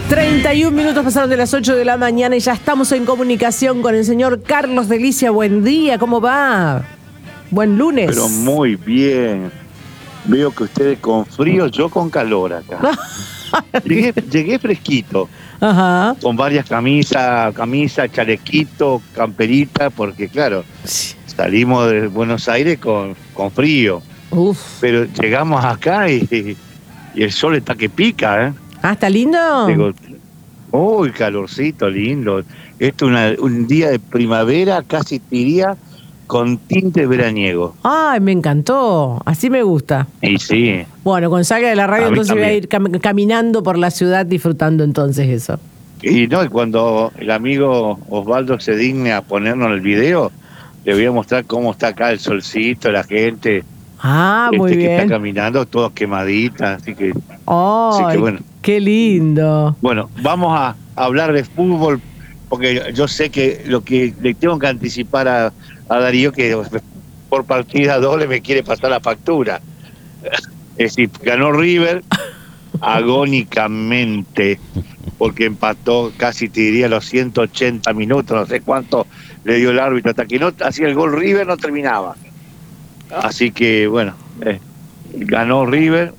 31 minutos pasaron de las 8 de la mañana y ya estamos en comunicación con el señor Carlos Delicia. Buen día, ¿cómo va? Buen lunes. Pero muy bien. Veo que ustedes con frío, yo con calor acá. Llegué fresquito. Ajá. Con varias camisas, chalequito, camperita, porque claro, salimos de Buenos Aires con frío. Uf. Pero llegamos acá y el sol está que pica, ¿eh? Ah, ¿está lindo? Digo, uy, calorcito, lindo. Esto es un día de primavera, casi diría, con tinte veraniego. Ay, me encantó. Así me gusta. Y sí. Bueno, cuando salga de la radio, entonces voy a ir caminando por la ciudad disfrutando entonces eso. Y no, y cuando el amigo Osvaldo se digne a ponernos el video, le voy a mostrar cómo está acá el solcito, la gente. Ah, muy bien. Que está caminando, todos quemaditas, así que bueno. Qué lindo. Bueno, vamos a hablar de fútbol, porque yo sé que lo que le tengo que anticipar a Darío, que por partida doble me quiere pasar la factura. Es decir, ganó River agónicamente, porque empató casi, te diría, los 180 minutos, no sé cuánto le dio el árbitro, hasta que no hacía el gol River no terminaba. Así que, bueno, ganó River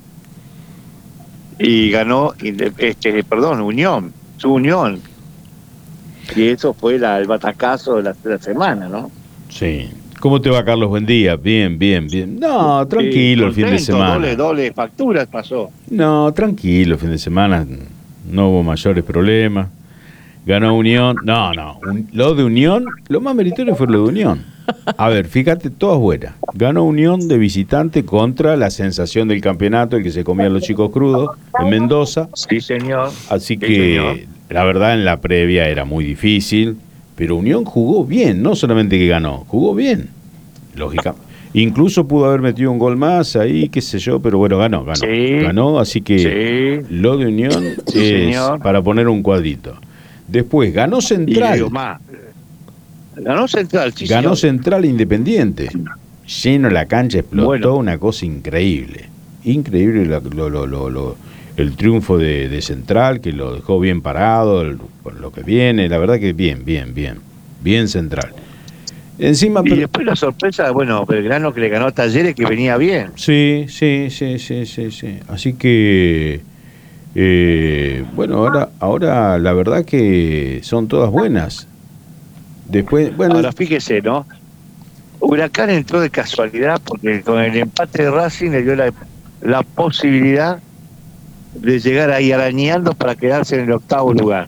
y ganó, Unión, su Unión. Y eso fue el batacazo de la semana, ¿no? Sí. ¿Cómo te va, Carlos? Buen día. Bien. No, tranquilo, el fin de semana. Doble facturas pasó. No, tranquilo, el fin de semana. No hubo mayores problemas. Ganó Unión. No. Lo de Unión, lo más meritorio fue lo de Unión. A ver, fíjate, todas buenas. Ganó Unión de visitante contra la sensación del campeonato, el que se comían los chicos crudos, en Mendoza. Sí, señor. Así sí, que, señor. La verdad, en la previa era muy difícil, pero Unión jugó bien, no solamente que ganó, jugó bien, lógica. Incluso pudo haber metido un gol más ahí, qué sé yo, pero bueno, ganó. Sí, ganó, así que lo de Unión es señor. Para poner un cuadrito. Después, ganó Central. Ganó Central, sí, ganó señor. Central Independiente. Lleno la cancha, explotó, bueno. Una cosa increíble. Increíble el triunfo de Central, que lo dejó bien parado, con lo que viene. La verdad que bien Central. Encima, y después la sorpresa, bueno, Belgrano que le ganó a Talleres, que venía bien. Sí. Así que, bueno, ahora la verdad que son todas buenas. Después, bueno. Ahora fíjese, ¿no? Huracán entró de casualidad porque con el empate de Racing le dio la posibilidad de llegar ahí arañando para quedarse en el octavo lugar.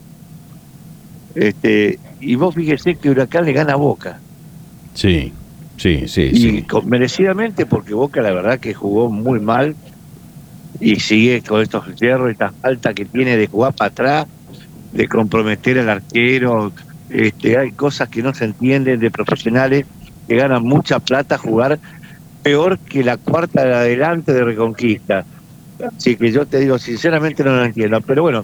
Y vos fíjese que Huracán le gana a Boca. Sí. Y merecidamente, porque Boca la verdad que jugó muy mal y sigue con estos hierros, esta falta que tiene de jugar para atrás, de comprometer al arquero. Hay cosas que no se entienden de profesionales que ganan mucha plata jugar peor que la cuarta de adelante de Reconquista. Así que yo te digo, sinceramente no lo entiendo. Pero bueno,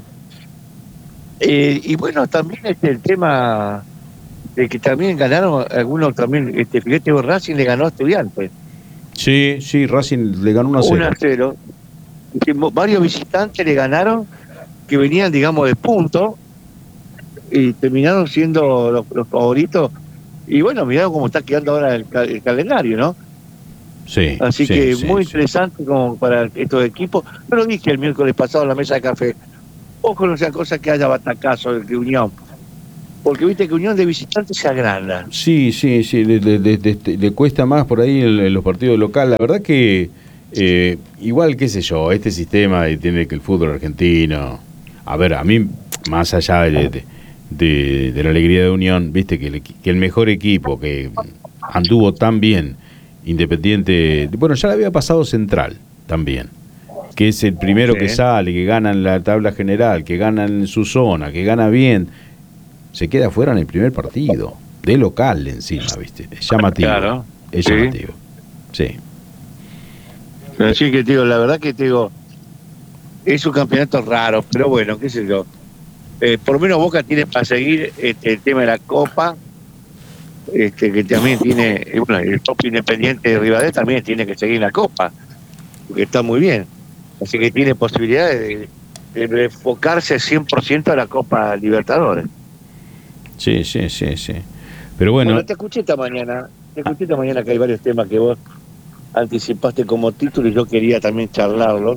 y bueno, también el tema de que también ganaron algunos también, fíjate, Racing le ganó a Estudiantes. Sí, Racing le ganó 1-0. 1-0. Varios visitantes le ganaron que venían, digamos, de punto y terminaron siendo los favoritos. Y bueno, mirá cómo está quedando ahora el calendario, ¿no? Sí. Así que muy interesante como para estos equipos. Yo lo dije el miércoles pasado en la mesa de café. Ojo, no sea cosa que haya batacazo de Unión. Porque viste que Unión de visitantes se agranda. Sí, le cuesta más por ahí en los partidos locales. La verdad que, igual, qué sé yo, este sistema tiene que el fútbol argentino... A ver, a mí, más allá de la alegría de Unión, viste que el mejor equipo que anduvo tan bien, Independiente, bueno, ya le había pasado Central también, que es el primero que sale, que gana en la tabla general, que gana en su zona, que gana bien, se queda fuera en el primer partido, de local encima, viste, es llamativo. Claro. Es llamativo, sí. Así que, tío, la verdad que, tío, es un campeonato raro, pero bueno, qué sé yo. Por lo menos Boca tiene para seguir el tema de la Copa, que también tiene, bueno, el propio Independiente de Rivadavia también tiene que seguir la Copa, porque está muy bien. Así que tiene posibilidades enfocarse 100% a la Copa Libertadores. Sí. Pero bueno, Te escuché esta mañana que hay varios temas que vos anticipaste como título y yo quería también charlarlo,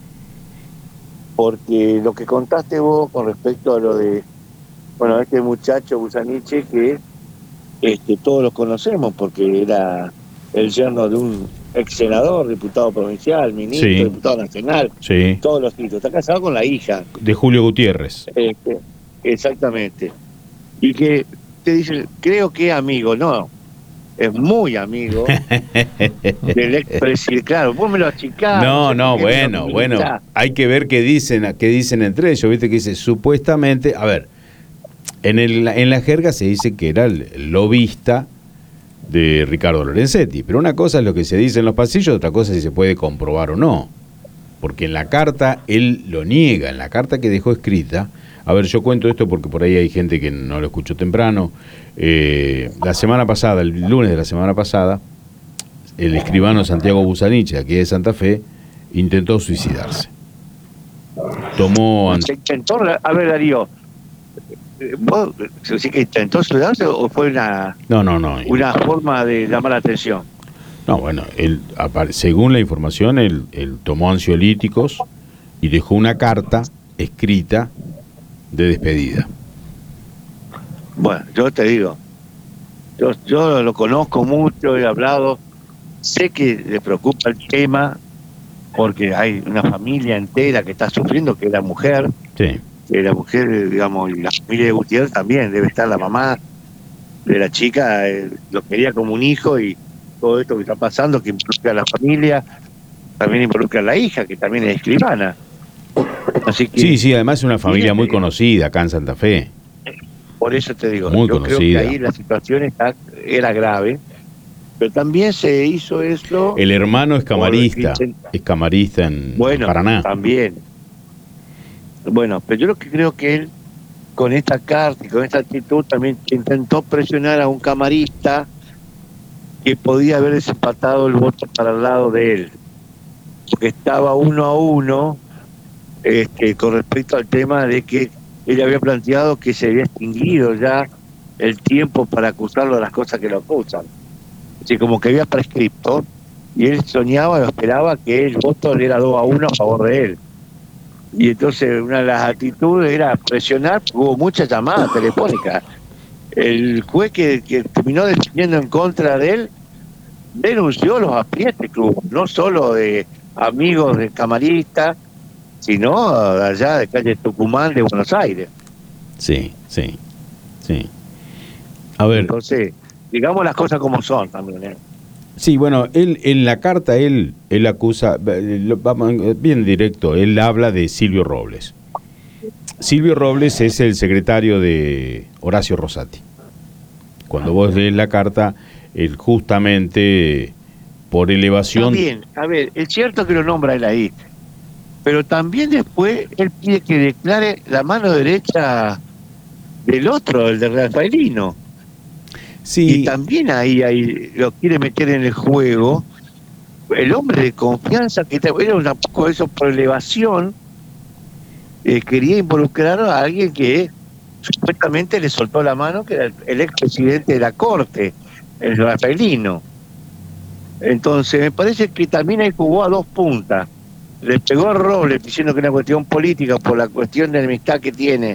porque lo que contaste vos con respecto a lo de, bueno, este muchacho Busaniche que todos los conocemos porque era el yerno de un ex senador, diputado provincial, ministro, Sí. diputado nacional, sí, todos los títulos. Está casado con la hija. de Julio Gutiérrez. Exactamente. Y que te dicen, creo que es amigo, no, es muy amigo del expresidente. Claro, vos me lo achicás. No, sé por qué me bueno, lo minimizás. hay que ver qué dicen entre ellos, viste que dice supuestamente, a ver, en la jerga se dice que era el lobista de Ricardo Lorenzetti, pero una cosa es lo que se dice en los pasillos, otra cosa es si se puede comprobar o no, porque en la carta él lo niega, en la carta que dejó escrita. A ver, yo cuento esto porque por ahí hay gente que no lo escuchó temprano. La semana pasada, el lunes de la semana pasada, el escribano Santiago Busaniche, aquí de Santa Fe, intentó suicidarse. Tomó... Se intentó, a ver, Darío, ¿vos sí que intentó suicidarse o fue una forma de llamar la atención? No, bueno, según la información, él tomó ansiolíticos y dejó una carta escrita de despedida. Bueno, yo te digo, yo lo conozco mucho, he hablado, sé que le preocupa el tema, porque hay una familia entera que está sufriendo, que es la mujer, Sí. que la mujer, digamos, y la familia de Gutiérrez también, debe estar la mamá de la chica, lo quería como un hijo, y todo esto que está pasando, que involucra a la familia, también involucra a la hija, que también es escribana. Así que, Sí, además es una familia muy conocida acá en Santa Fe. por eso te digo, Muy yo conocida. creo que ahí la situación era grave, pero también se hizo eso. El hermano es camarista en Paraná. También. Bueno, pero yo lo que creo que él, con esta carta y con esta actitud, también intentó presionar a un camarista que podía haber desempatado el voto para el lado de él, porque estaba 1-1 con respecto al tema de que él había planteado que se había extinguido ya el tiempo para acusarlo de las cosas que lo acusan. Así como que había prescripto, y él soñaba o esperaba que el voto era 2-1 a favor de él. Y entonces una de las actitudes era presionar, hubo muchas llamadas telefónicas. El juez que terminó decidiendo en contra de él denunció los aprietes que hubo, no solo de amigos de camaristas, sino de allá de calle Tucumán de Buenos Aires. Sí. A ver. Entonces, digamos las cosas como son también, ¿eh? Sí, bueno, él en la carta él acusa, vamos bien directo, él habla de Silvio Robles. Silvio Robles es el secretario de Horacio Rosati. Cuando vos lees la carta, él justamente por elevación... También, a ver, es cierto que lo nombra él ahí, pero también después él pide que declare la mano derecha del otro, el de Rafaelino. Sí. Y también ahí lo quiere meter en el juego el hombre de confianza, que era un poco eso por elevación, quería involucrar a alguien que supuestamente le soltó la mano, que era el expresidente de la Corte, el Rafaelino. Entonces me parece que también ahí jugó a dos puntas. Le pegó a Robles diciendo que era una cuestión política por la cuestión de enemistad que tiene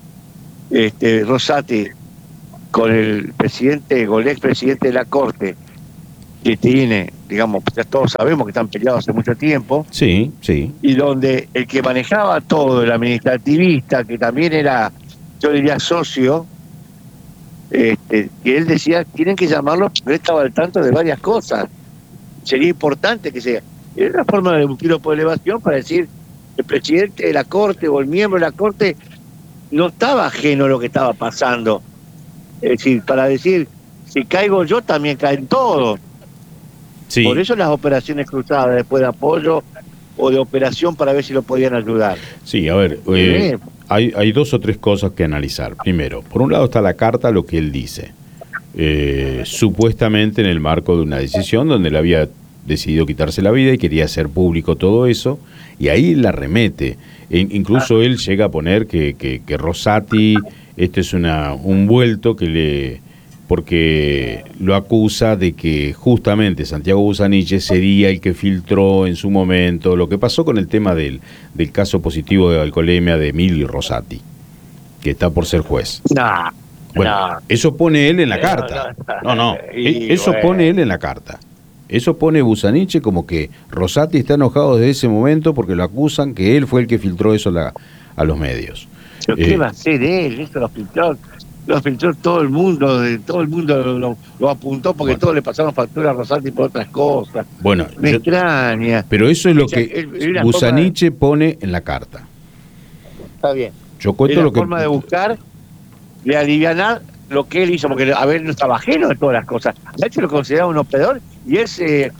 Rosati con el presidente, con el expresidente de la Corte, que tiene, digamos, ya todos sabemos que están peleados hace mucho tiempo. Sí. Y donde el que manejaba todo, el administrativista, que también era, yo diría, socio, que él decía, tienen que llamarlo porque él estaba al tanto de varias cosas. Sería importante que sea. Era una forma de un tiro por elevación para decir, el presidente de la Corte o el miembro de la Corte no estaba ajeno a lo que estaba pasando. Es decir, para decir, si caigo yo, también caen todos. Sí. Por eso las operaciones cruzadas después de apoyo o de operación para ver si lo podían ayudar. Sí, a ver, hay dos o tres cosas que analizar. Primero, por un lado está la carta, lo que él dice. Supuestamente en el marco de una decisión donde él había decidido quitarse la vida y quería hacer público todo eso, y ahí la remete. incluso él llega a poner que Rosati, este es un vuelto porque lo acusa de que justamente Santiago Busaniche sería el que filtró en su momento lo que pasó con el tema del caso positivo de alcoholemia de Emilio Rosati, que está por ser juez. Bueno, eso pone él en la carta. Eso pone él en la carta. Eso pone Busaniche como que Rosati está enojado desde ese momento porque lo acusan que él fue el que filtró eso a los medios. ¿Pero qué va a hacer él? Eso lo filtró todo el mundo, lo apuntó porque todos le pasaron factura a Rosati por otras cosas. Bueno, me extraña. Pero eso es lo que Busaniche pone en la carta. Está bien. Yo cuento es lo que forma de buscar, de alivianar lo que él hizo, porque a ver, no estaba ajeno de todas las cosas. A él se lo consideraba un operador y él se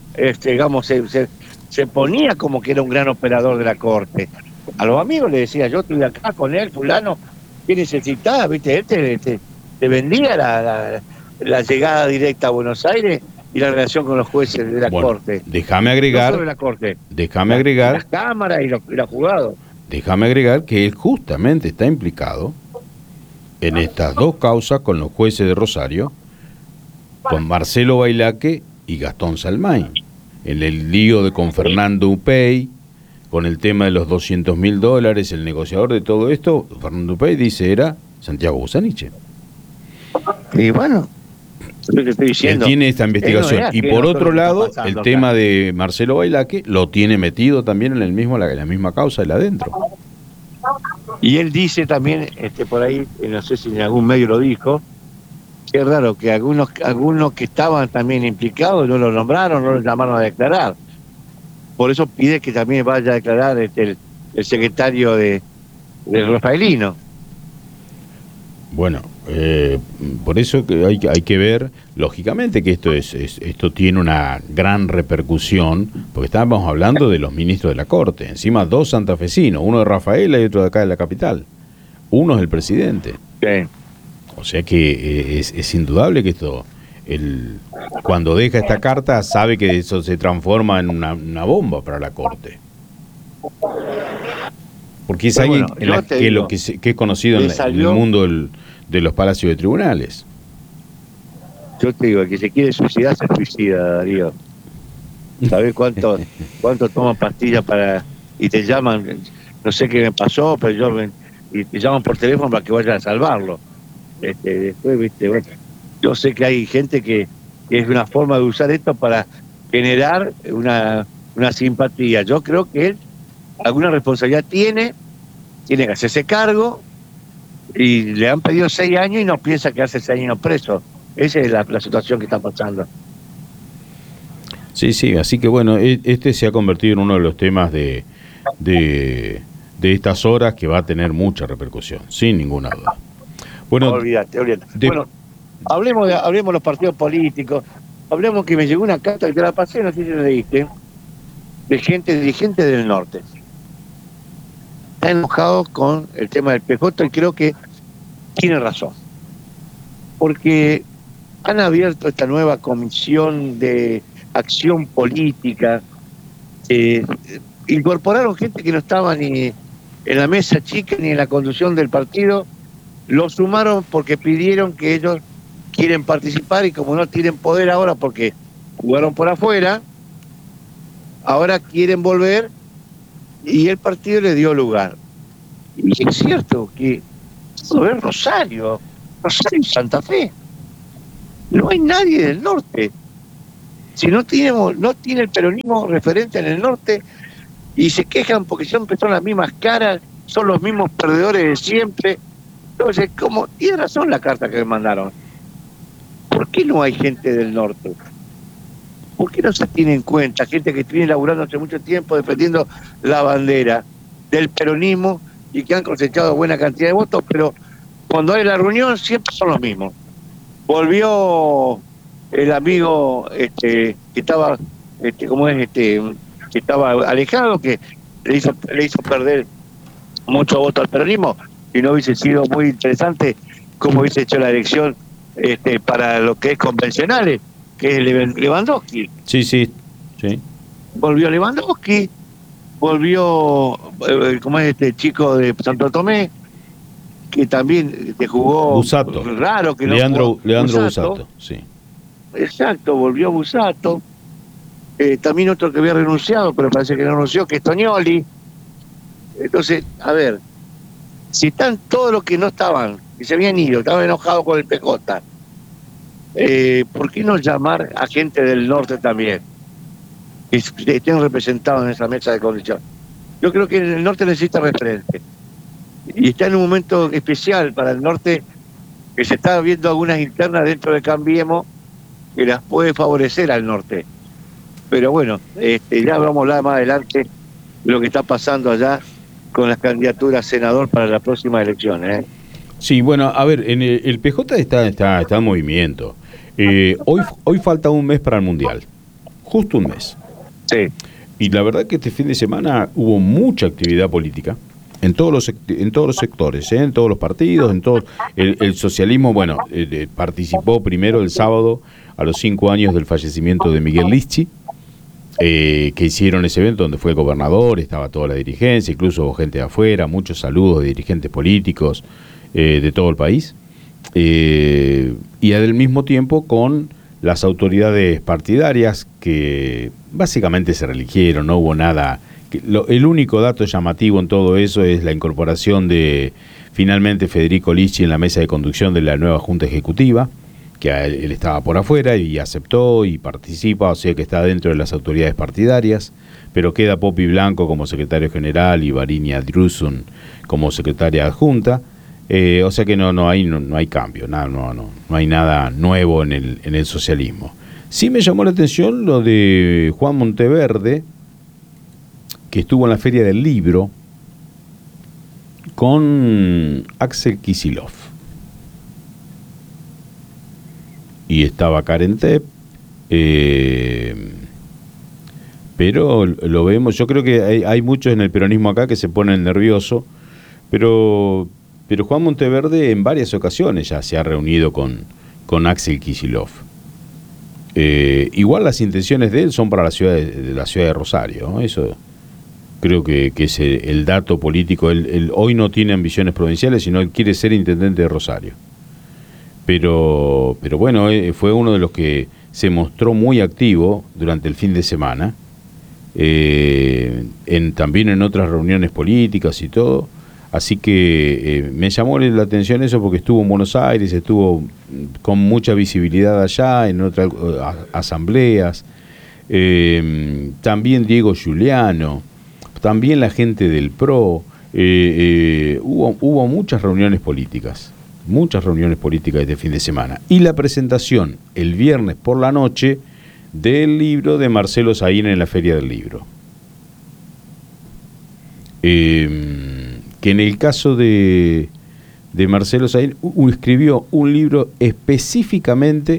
ponía como que era un gran operador de la corte. A los amigos le decía, yo estuve acá con él, fulano, ¿qué necesitaba? ¿Viste? Él te vendía la llegada directa a Buenos Aires y la relación con los jueces de la corte. Déjame agregar, no solo de la corte, las cámaras y los juzgados. Déjame agregar que él justamente está implicado en estas dos causas con los jueces de Rosario, con Marcelo Bailaque y Gastón Salmain, en el lío con Fernando Upey, con el tema de los $200.000, el negociador de todo esto, Fernando Upey dice era Santiago Busaniche. Y bueno, lo que estoy diciendo, él tiene esta investigación. Y por otro lado, el tema de Marcelo Bailaque lo tiene metido también en la misma causa de adentro. Y él dice también, por ahí, no sé si en algún medio lo dijo, que es raro que algunos que estaban también implicados no lo nombraron, no lo llamaron a declarar. Por eso pide que también vaya a declarar el secretario del Rafaelino. Bueno, por eso que hay que ver, lógicamente, que esto tiene una gran repercusión, porque estábamos hablando de los ministros de la Corte, encima dos santafesinos, uno de Rafaela y otro de acá de la capital. Uno es el presidente. Sí. O sea que es indudable que cuando deja esta carta sabe que eso se transforma en una bomba para la Corte. Porque es alguien que es conocido en el mundo de los palacios de tribunales. Yo te digo, el que se quiere suicidar, se suicida, Darío. ¿Sabés cuánto toman pastillas y te llaman? No sé qué me pasó, pero y te llaman por teléfono para que vayan a salvarlo. Después, viste, bueno, yo sé que hay gente que es una forma de usar esto para generar una simpatía. Yo creo que él alguna responsabilidad tiene que hacerse cargo, y le han pedido 6 años y no piensa quedarse 6 años preso. Esa es la situación que está pasando. Sí, así que bueno, este se ha convertido en uno de los temas de estas horas que va a tener mucha repercusión, sin ninguna duda. Bueno, olvídate. Bueno, hablemos de los partidos políticos, hablemos que me llegó una carta que te la pasé, no sé si la leíste, de dirigente del norte. Está enojado con el tema del PJ y creo que tiene razón. Porque han abierto esta nueva comisión de acción política, incorporaron gente que no estaba ni en la mesa chica ni en la conducción del partido, lo sumaron porque pidieron que ellos quieren participar y como no tienen poder ahora porque jugaron por afuera, ahora quieren volver y el partido le dio lugar. Y es cierto que todo es Rosario y Santa Fe. No hay nadie del norte. Si no tiene el peronismo referente en el norte y se quejan porque siempre son las mismas caras, son los mismos perdedores de siempre. Entonces, tiene razón la carta que me mandaron. ¿Por qué no hay gente del norte? ¿Por qué no se tiene en cuenta gente que viene laburando hace mucho tiempo defendiendo la bandera del peronismo y que han cosechado buena cantidad de votos, pero cuando hay la reunión siempre son los mismos? Volvió el amigo que estaba que estaba alejado, que le hizo perder mucho voto al peronismo, y no hubiese sido muy interesante cómo hubiese hecho la elección para lo que es convencionales, que es Lewandowski. Sí. Volvió Lewandowski volvió, como es este chico de Santo Tomé, que también te jugó Busato. raro que Leandro no jugó Busato, sí. Exacto, volvió Busato. También otro que había renunciado, pero parece que no renunció, que es Toñoli. Entonces, a ver, si están todos los que no estaban, que se habían ido, estaban enojados con el PJ, ¿por qué no llamar a gente del norte también? Que estén representados en esa mesa de condición. Yo creo que el norte necesita referente. Y está en un momento especial para el norte, que se está viendo algunas internas dentro de Cambiemos que las puede favorecer al norte. Pero bueno, ya vamos a hablar más adelante de lo que está pasando allá con las candidaturas a senador para las próximas elecciones. Sí, bueno, a ver, el PJ está en movimiento. Hoy falta un mes para el Mundial, justo un mes. Sí. Y la verdad que este fin de semana hubo mucha actividad política en todos los sectores, en todos los partidos, en todo el socialismo. Bueno, participó primero el sábado a los 5 años del fallecimiento de Miguel Lichi, que hicieron ese evento donde fue el gobernador, estaba toda la dirigencia, incluso hubo gente de afuera, muchos saludos de dirigentes políticos de todo el país, y al mismo tiempo con las autoridades partidarias que básicamente se reeligieron, no hubo nada. El único dato llamativo en todo eso es la incorporación de finalmente Federico Lichi en la mesa de conducción de la nueva Junta Ejecutiva, que él estaba por afuera y aceptó y participa, o sea que está dentro de las autoridades partidarias, pero queda Popi Blanco como secretario general y Varinia Drusun como secretaria adjunta, o sea que no hay cambio, no hay nada nuevo en el socialismo. Sí me llamó la atención lo de Juan Monteverde, que estuvo en la Feria del Libro con Axel Kicillof. Y estaba Karen Tepp, pero lo vemos, yo creo que hay muchos en el peronismo acá que se ponen nerviosos, pero Juan Monteverde en varias ocasiones ya se ha reunido con Axel Kicillof. Igual las intenciones de él son para la ciudad de Rosario, ¿no? Eso creo que es el dato político. Él hoy no tiene ambiciones provinciales, sino él quiere ser intendente de Rosario. Pero bueno, fue uno de los que se mostró muy activo durante el fin de semana, también en otras reuniones políticas y todo. Así que me llamó la atención eso porque estuvo en Buenos Aires, estuvo con mucha visibilidad allá, en otras asambleas. También Diego Giuliano, también la gente del PRO. Hubo muchas reuniones políticas este fin de semana. Y la presentación el viernes por la noche del libro de Marcelo Saín en la Feria del Libro. Que en el caso de Marcelo Saín escribió un libro específicamente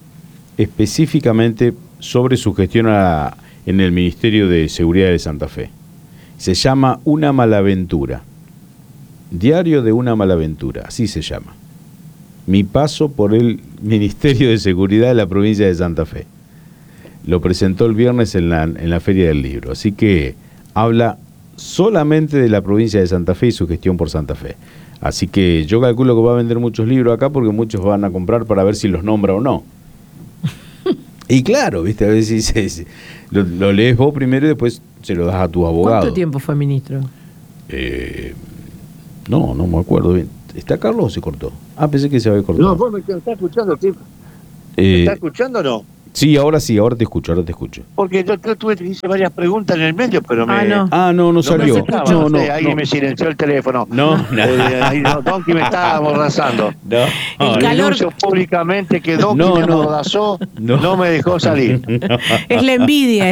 sobre su gestión en el Ministerio de Seguridad de Santa Fe. Se llama Una Malaventura. Diario de una Malaventura, así se llama. Mi paso por el Ministerio de Seguridad de la provincia de Santa Fe. Lo presentó el viernes en la Feria del Libro. Así que habla solamente de la provincia de Santa Fe y su gestión por Santa Fe. Así que yo calculo que va a vender muchos libros acá porque muchos van a comprar para ver si los nombra o no. Y claro, viste, a ver si lo lees vos primero y después se lo das a tu abogado. ¿Cuánto tiempo fue ministro? No me acuerdo bien. ¿Está Carlos o se cortó? Pensé que se había cortado. No, vos me estás escuchando, ¿sí? ¿Me estás escuchando o no? Sí, ahora te escucho. Porque yo te hice varias preguntas en el medio, pero no salió. No, alguien me silenció el teléfono. Donkey me estaba amordazando. El calor. Denuncio públicamente que Donkey me amordazó, no me dejó salir. Es la envidia.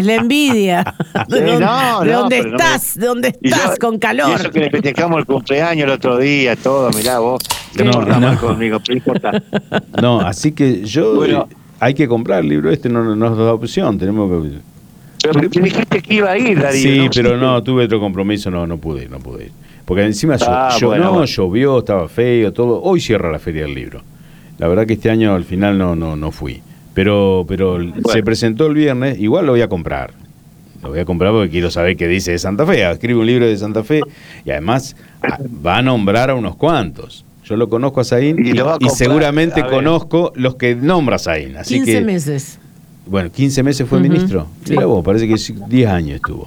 ¿De dónde estás? ¿De dónde estás con calor? Y eso que le festejamos el cumpleaños el otro día, todo, mirá vos. Mal conmigo, pero importa. No, así que yo... Bueno, hay que comprar el libro no nos da opción, tenemos que... Pero me dijiste que iba a ir, Darío. Sí, pero no, tuve otro compromiso, no pude ir. Porque encima llovió, estaba feo, todo. Hoy cierra la Feria del Libro. La verdad que este año al final no fui. Pero se presentó el viernes, igual lo voy a comprar. Lo voy a comprar porque quiero saber qué dice de Santa Fe. Escribe un libro de Santa Fe y además va a nombrar a unos cuantos. Yo lo conozco a Saín y seguramente conozco los que nombra Saín. Así 15 que, meses. Bueno, 15 meses fue ministro. Sí. Mirá vos, parece que 10 años estuvo.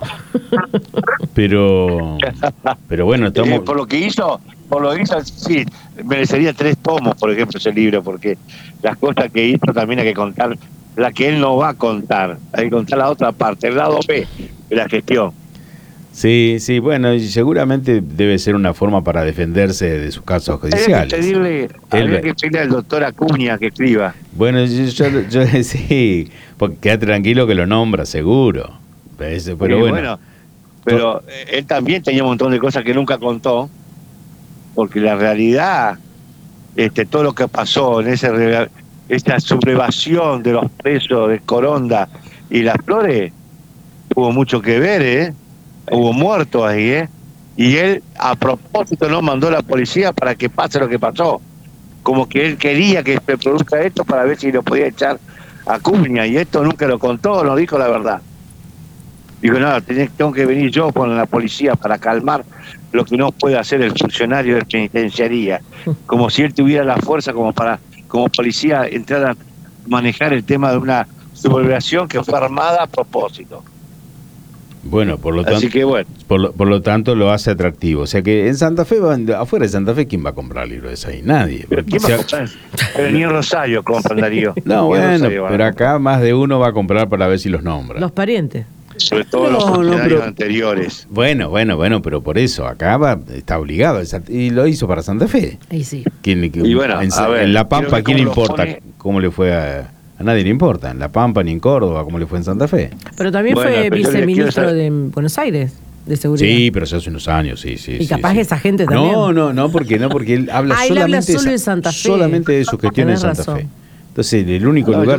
Pero bueno, estamos... Por lo que hizo, sí, merecería 3 tomos, por ejemplo, ese libro, porque las cosas que hizo también hay que contar, la que él no va a contar, hay que contar la otra parte, el lado B de la gestión. Sí, bueno, y seguramente debe ser una forma para defenderse de sus casos judiciales. Habría que pedirle al doctor Acuña que escriba. Bueno, yo sí, porque queda tranquilo que lo nombra, seguro. Pero Sí, bueno. Pero él también tenía un montón de cosas que nunca contó, porque la realidad, todo lo que pasó en esa sublevación de los presos de Coronda y Las Flores, tuvo mucho que ver, hubo muertos ahí, y él a propósito no mandó a la policía para que pase lo que pasó, como que él quería que se produzca esto para ver si lo podía echar a Acuña, y esto nunca lo contó, no dijo la verdad. Digo, no, tengo que venir yo con la policía para calmar lo que no puede hacer el funcionario de penitenciaría, como si él tuviera la fuerza como policía entrar a manejar el tema de una sublevación que fue armada a propósito. Bueno, por lo tanto, así que bueno. Por lo tanto lo hace atractivo. O sea que en Santa Fe, afuera de Santa Fe, ¿quién va a comprar el libro de Saín? Nadie. ¿Pero quién va a comprar? Pero ni en Rosario compran, Darío. No, bueno, pero acá más de uno va a comprar para ver si los nombra. Los parientes. Sobre todo los funcionarios anteriores. Bueno, pero por eso, acá está obligado. Y lo hizo para Santa Fe. Y sí. Y bueno, en La Pampa, ¿a quién le importa cómo le fue a nadie le importa, en La Pampa ni en Córdoba, como le fue en Santa Fe. Pero también fue viceministro de Buenos Aires, de seguridad. Sí, pero eso hace unos años, sí. Y capaz que esa gente también. No, porque él habla él habla solo de Santa Fe. Solamente de su gestión en Santa Fe. Entonces, el único lugar... Yo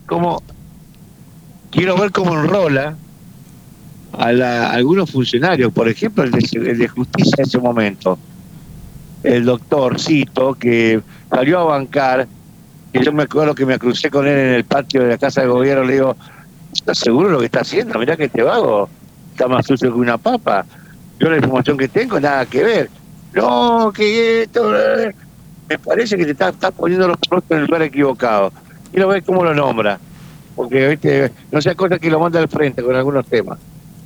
quiero ver cómo enrola a algunos funcionarios, por ejemplo, el de justicia en ese momento, el doctor Cito, que salió a bancar. Y yo me acuerdo que me crucé con él en el patio de la Casa de Gobierno, le digo, ¿estás seguro de lo que está haciendo? Mirá que este vago está más sucio que una papa. Yo la información que tengo, nada que ver. No, que esto... Me parece que te estás poniendo los productos en el lugar equivocado. Quiero ver cómo lo nombra. Porque, ¿viste? No sea cosa que lo manda al frente con algunos temas.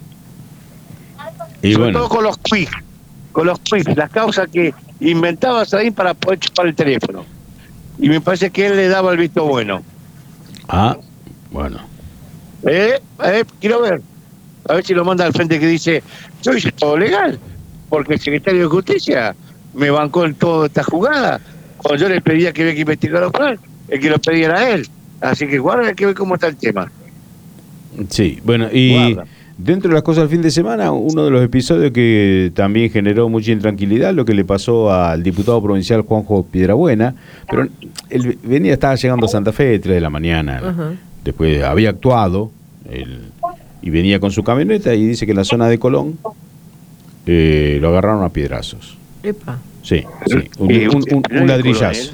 Y sobre todo con los quiz, las causas que inventaba Saín para poder chupar el teléfono. Y me parece que él le daba el visto bueno. Bueno. Quiero ver. A ver si lo manda al frente que dice, yo hice todo legal, porque el secretario de Justicia me bancó en toda esta jugada. Cuando yo le pedía que había que investigar a Fran, el que lo pedía era él. Así que guarda, hay que ver cómo está el tema. Sí, bueno, y dentro de las cosas del fin de semana, uno de los episodios que también generó mucha intranquilidad, lo que le pasó al diputado provincial Juanjo Piedrabuena, pero él estaba llegando a Santa Fe a 3 de la mañana, después había actuado, y venía con su camioneta y dice que en la zona de Colón lo agarraron a piedrazos. Epa. Sí, un ladrillazo.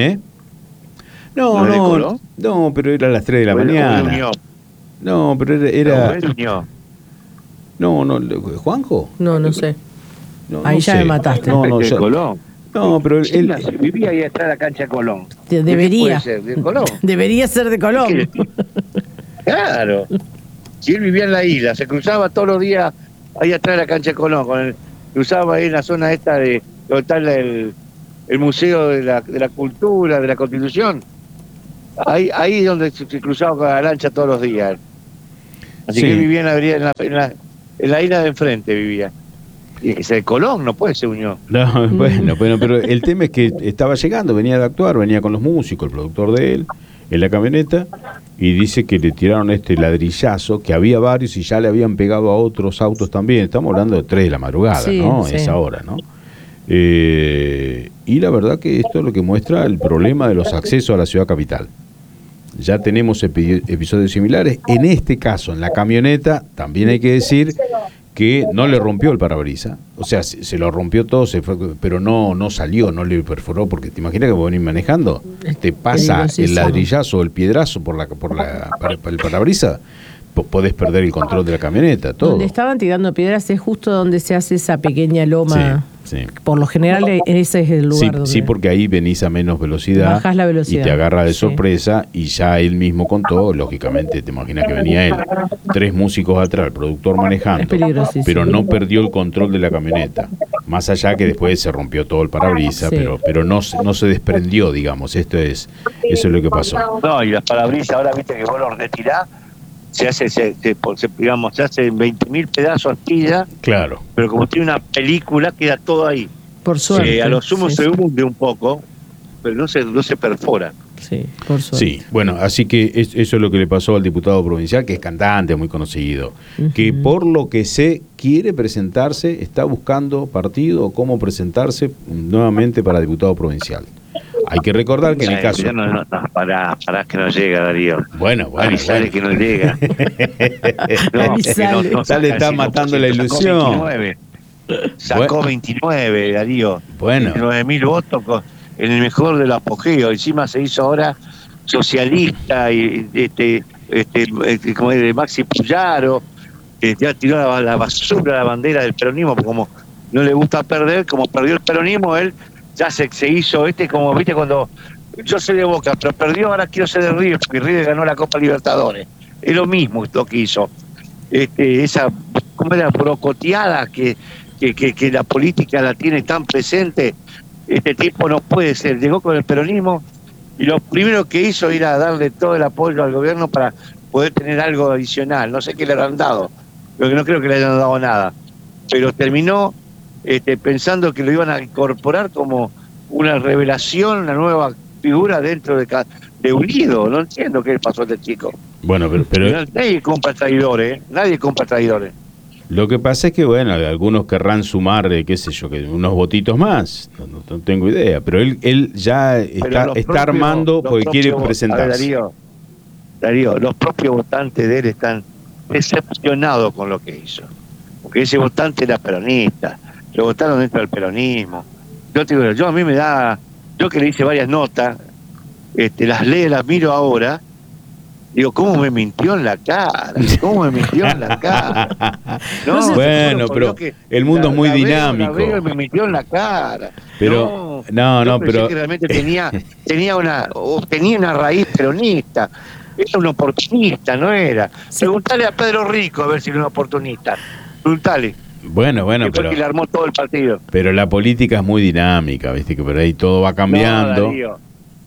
No, pero era a las 3 de la mañana. No, pero era... No, ¿Juanjo? No sé. Ahí ya me mataste. Colón. No, pero él vivía ahí atrás de la cancha de Colón. Debería. ¿Puede ser? ¿De Colón? Debería ser de Colón. Claro. Si él vivía en la isla, se cruzaba todos los días ahí atrás de la cancha de Colón, cruzaba ahí en la zona esta de donde está el Museo de la Cultura, de la Constitución. Ahí donde se cruzaba con la lancha todos los días. Así que él vivía en la isla de enfrente vivía. Y que sea de Colón, no puede ser Unión. No, bueno, pero el tema es que estaba llegando, venía de actuar, venía con los músicos, el productor de él, en la camioneta, y dice que le tiraron este ladrillazo, que había varios y ya le habían pegado a otros autos también. Estamos hablando de 3 de la madrugada, ¿no? Sí. Esa hora, ¿no? Y la verdad que esto es lo que muestra el problema de los accesos a la ciudad capital. Ya tenemos episodios similares. En este caso, en la camioneta, también hay que decir que no le rompió el parabrisas. O sea, se lo rompió todo, se fue, pero no salió, no le perforó, porque te imaginas que vos venís manejando, te pasa el ladrillazo o el piedrazo por el parabrisas, podés perder el control de la camioneta, todo. Donde estaban tirando piedras es justo donde se hace esa pequeña loma. Sí. Por lo general ese es el lugar donde... Sí, porque ahí venís a menos velocidad, bajás la velocidad y te agarra de sorpresa, y ya él mismo contó, lógicamente, te imaginas que venía él, 3 músicos atrás, el productor manejando, Es peligrosísimo. pero no perdió el control de la camioneta, más allá que después se rompió todo el parabrisas, Sí. pero no se desprendió, digamos, eso es lo que pasó. No, y las parabrisas ahora, viste que vos los retirás, se hace, digamos, se hace en 20.000 pedazos astilla, Claro. pero como tiene una película, queda todo ahí. Por suerte. A lo sumo Sí, se hunde un poco, pero no se perfora. sí, por suerte. Sí, bueno, así que eso es lo que le pasó al diputado provincial, que es cantante, muy conocido, que por lo que sé quiere presentarse, está buscando partido o cómo presentarse nuevamente para diputado provincial. Hay que recordar que en el caso... No, pará que no llega, Darío. Bueno. Avisale que no llega. Avisale. Ya le está matando la ilusión. Sacó 29, Darío. Bueno. 29.000 votos en el mejor de los apogeos. Encima se hizo ahora socialista y como es de Maxi Puyaro, que ya tiró la basura la bandera del peronismo, porque como no le gusta perder, como perdió el peronismo, él ya se hizo como viste cuando yo soy de Boca, pero perdió, ahora quiero ser de River, porque River ganó la Copa Libertadores. Es lo mismo lo que hizo. Esa, como era, brocoteada que la política la tiene tan presente, este tipo no puede ser. Llegó con el peronismo y lo primero que hizo era darle todo el apoyo al gobierno para poder tener algo adicional. No sé qué le habrán dado, pero no creo que le hayan dado nada. Pero terminó pensando que lo iban a incorporar como una revelación, una nueva figura dentro de Unido. No entiendo qué le pasó a este chico. Bueno, pero nadie compra traidores, nadie compra traidores. lo que pasa es que, bueno, algunos querrán sumar, qué sé yo, que unos votitos más, no tengo idea, pero él ya está armando porque quiere presentarse. Darío, los propios votantes de él están decepcionados con lo que hizo, porque ese votante era peronista, lo votaron dentro del peronismo. Yo te digo, a mí me da, yo que le hice varias notas, las leo, las miro ahora, digo, ¿cómo me mintió en la cara? ¿Cómo me mintió en la cara? No, bueno, pero el mundo es muy dinámico. La veo y me mintió en la cara. Pero, yo pensé pero que realmente tenía una raíz peronista. Era un oportunista, no era. Preguntale a Pedro Rico a ver si era un oportunista. Preguntale. Bueno, que fue que le armó todo el partido. Pero la política es muy dinámica, viste que por ahí todo va cambiando. No, Darío.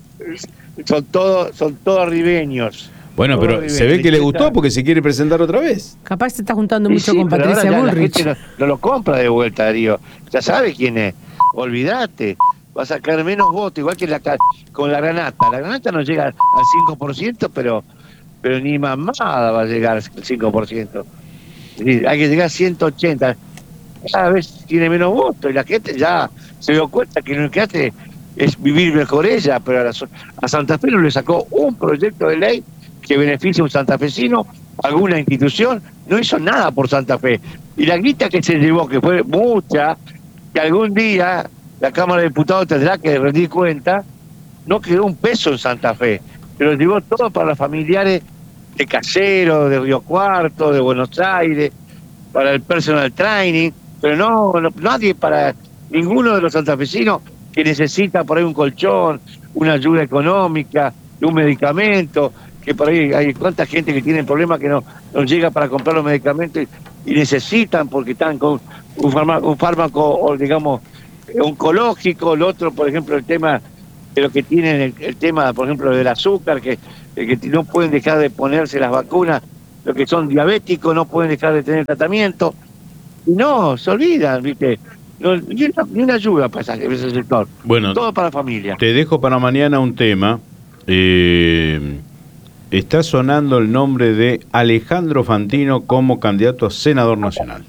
Son todos ribeños. Bueno, todo pero ribeños. se ve que le gustó porque se quiere presentar otra vez. Capaz se está juntando mucho Sí, con pero Patricia ahora ya Bullrich. la gente no lo compra de vuelta, Darío. Ya sabe quién es. Olvídate. Va a sacar menos votos, igual que con la Granata. La Granata no llega al 5%, pero ni mamada va a llegar al 5%. Es decir, hay que llegar a 180. Cada vez tiene menos votos y la gente ya se dio cuenta que lo que hace es vivir mejor ella, pero a Santa Fe no le sacó un proyecto de ley que beneficie a un santafesino, alguna institución, no hizo nada por Santa Fe. Y la guita que se llevó, que fue mucha, que algún día la Cámara de Diputados tendrá que rendir cuenta, no quedó un peso en Santa Fe, pero llevó todo para los familiares de Casero, de Río Cuarto, de Buenos Aires, para el personal training, pero no nadie, para ninguno de los santafesinos que necesita por ahí un colchón, una ayuda económica, un medicamento, que por ahí hay cuánta gente que tiene problemas que no llega para comprar los medicamentos y necesitan porque están con un fármaco, digamos, oncológico. El otro, por ejemplo, el tema de lo que tienen, el tema, por ejemplo, del azúcar, que no pueden dejar de ponerse las vacunas, los que son diabéticos no pueden dejar de tener tratamiento. Y no, se olvidan, ¿viste? Ni una ayuda para ese sector. Bueno, todo para la familia. Te dejo para mañana un tema. Está sonando el nombre de Alejandro Fantino como candidato a senador nacional.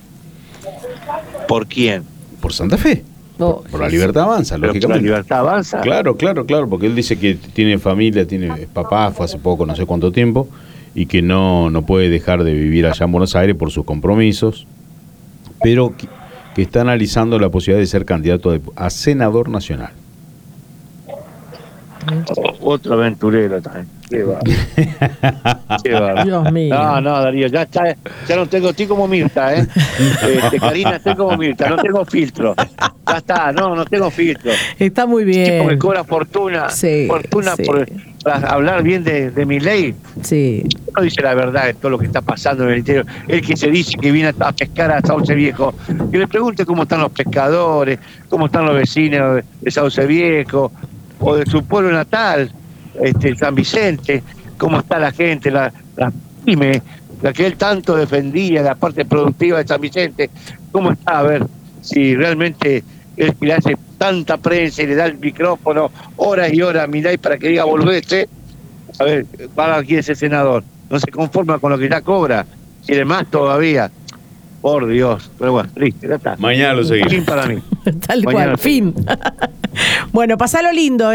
¿Por quién? Por Santa Fe. Por la Libertad Avanza, lógicamente. ¿Por la Libertad Avanza? Claro, porque él dice que tiene familia, tiene papá, fue hace poco, no sé cuánto tiempo, y que no puede dejar de vivir allá en Buenos Aires por sus compromisos, pero que está analizando la posibilidad de ser candidato a senador nacional. Otro aventurero también. Qué va. Qué va. Dios mío. No, Darío, ya está, ya no tengo, estoy como Mirta, Karina, estoy como Mirta, no tengo filtro. Ya está, no tengo filtro. Está muy bien. Tipo que cobra fortuna, Sí. para hablar bien de Milei. Sí. No dice la verdad de todo lo que está pasando en el interior. El que se dice que viene a pescar a Sauce Viejo, que le pregunte cómo están los pescadores, cómo están los vecinos de Sauce Viejo, o de su pueblo natal, San Vicente, cómo está la gente, la pyme, la que él tanto defendía, la parte productiva de San Vicente, cómo está, a ver si realmente él que le hace tanta prensa y le da el micrófono horas y horas a Milei para que diga boludeces. A ver, para aquí ese senador, no se conforma con lo que ya cobra, quiere más todavía. Por Dios, pero bueno, triste, ya está. Mañana lo seguimos. Fin para mí. Tal Mañana cual, fin. Bueno, pasalo lindo,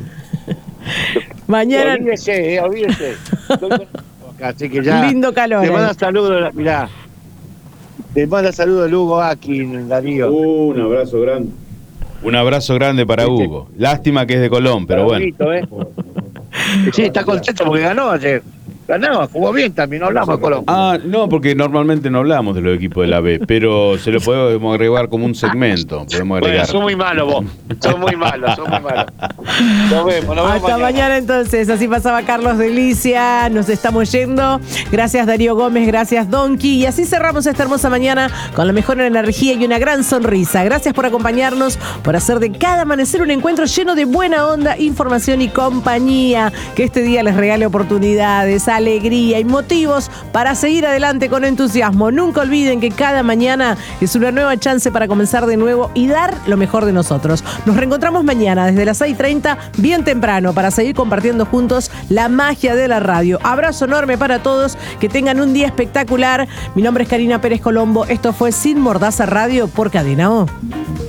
Mañana. Olvídese. Estoy con- Así que ya. Lindo calor. Te manda saludos, mirá. Te manda saludos Hugo Akin, Darío. Un abrazo grande. Un abrazo grande para Hugo. Lástima que es de Colón, pero bueno. Bonito, Sí, está contento porque ganó ayer. Ganó, jugó bien también, no hablamos de Colón. Ah, no, porque normalmente no hablamos de los equipos de la B, pero se lo podemos agregar como un segmento. Podemos Bueno, agregar. son muy malos vos. Son muy malos. Nos vemos Hasta mañana entonces, así pasaba Carlos Delicia, nos estamos yendo. Gracias Darío Gómez, gracias Donkey. Y así cerramos esta hermosa mañana con la mejor energía y una gran sonrisa. Gracias por acompañarnos, por hacer de cada amanecer un encuentro lleno de buena onda, información y compañía. Que este día les regale oportunidades, alegría y motivos para seguir adelante con entusiasmo. Nunca olviden que cada mañana es una nueva chance para comenzar de nuevo y dar lo mejor de nosotros. Nos reencontramos mañana desde las 6:30, bien temprano, para seguir compartiendo juntos la magia de la radio. Abrazo enorme para todos, que tengan un día espectacular. Mi nombre es Karina Pérez Colombo. Esto fue Sin Mordaza Radio por Cadena O.